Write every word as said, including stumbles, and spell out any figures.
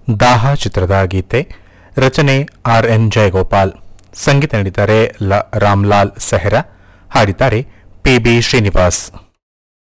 ದಾಹ ಚಿತ್ರದ ಗೀತೆ. ರಚನೆ ಆರ್ ಎನ್ ಜಯಗೋಪಾಲ್. ಸಂಗೀತ ನೀಡಿದ್ದಾರೆ ಲ ರಾಮ್ಲಾಲ್ ಸೆಹ್ರಾ. ಹಾಡಿದ್ದಾರೆ ಪಿ ಬಿ ಶ್ರೀನಿವಾಸ್.